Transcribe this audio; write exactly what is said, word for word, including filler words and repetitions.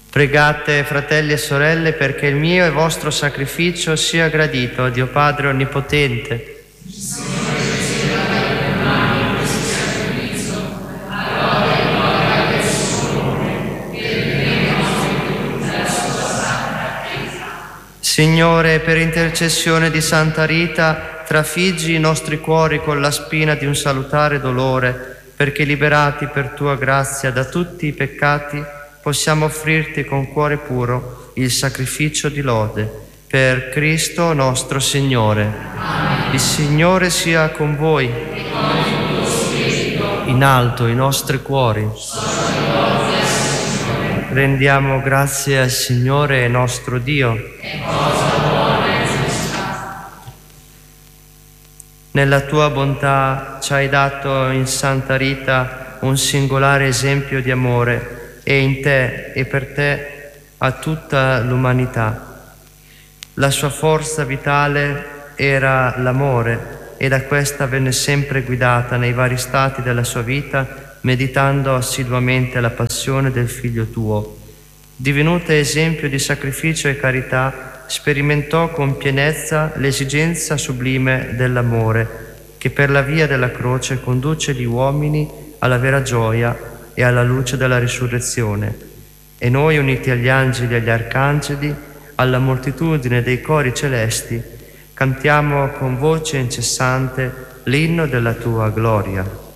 Pregate, fratelli e sorelle, perché il mio e vostro sacrificio sia gradito a Dio Padre Onnipotente. Signore, per intercessione di Santa Rita, trafiggi i nostri cuori con la spina di un salutare dolore, perché liberati per tua grazia da tutti i peccati, possiamo offrirti con cuore puro il sacrificio di lode. Per Cristo nostro Signore. Amen. Il Signore sia con voi. E con il tuo spirito. In alto i nostri cuori. Rendiamo grazie al Signore nostro Dio. È cosa buona e giusta. Nella tua bontà ci hai dato in Santa Rita un singolare esempio di amore, e in te e per te a tutta l'umanità. La sua forza vitale era l'amore, e da questa venne sempre guidata nei vari stati della sua vita, meditando assiduamente la passione del Figlio tuo. Divenuta esempio di sacrificio e carità, sperimentò con pienezza l'esigenza sublime dell'amore, che per la via della croce conduce gli uomini alla vera gioia e alla luce della risurrezione. E noi, uniti agli angeli e agli arcangeli, alla moltitudine dei cori celesti, cantiamo con voce incessante l'inno della tua gloria.